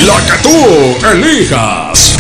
La que tú elijas.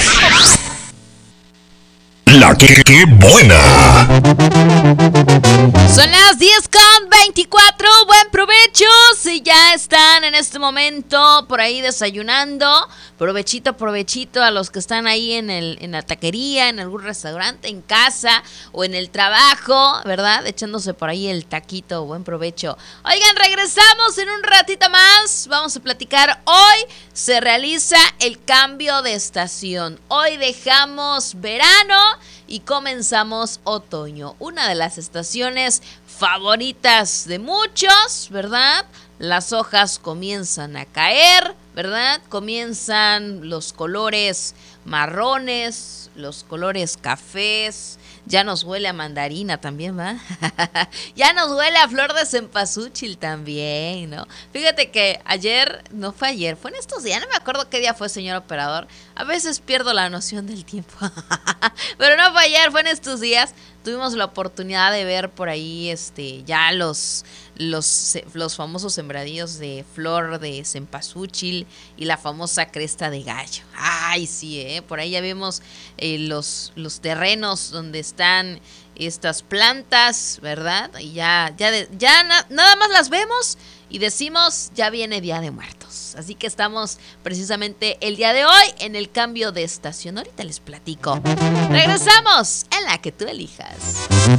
La que buena. Son las 10:24. Buen provecho. Si ya están en este momento por ahí desayunando, provechito a los que están ahí en la taquería, en algún restaurante, en casa o en el trabajo, ¿verdad? Echándose por ahí el taquito. Buen provecho. Oigan, regresamos en un ratito más. Vamos a platicar. Hoy se realiza el cambio de estación. Hoy dejamos verano y comenzamos otoño, una de las estaciones favoritas de muchos, ¿verdad? Las hojas comienzan a caer, ¿verdad? Comienzan los colores marrones, los colores cafés. Ya nos huele a mandarina también, ¿va? Ya nos huele a flor de cempasúchil también, ¿no? Fíjate que no fue ayer, fue en estos días, no me acuerdo qué día fue, señor operador. A veces pierdo la noción del tiempo. Pero no fue ayer, fue en estos días. Tuvimos la oportunidad de ver por ahí ya los famosos sembradíos de flor de cempasúchil y la famosa cresta de gallo. Ay, sí, por ahí ya vemos los terrenos donde están estas plantas, ¿verdad? Y nada más las vemos y decimos, ya viene Día de Muertos. Así que estamos precisamente el día de hoy en el cambio de estación. Ahorita les platico. Regresamos en la que tú elijas.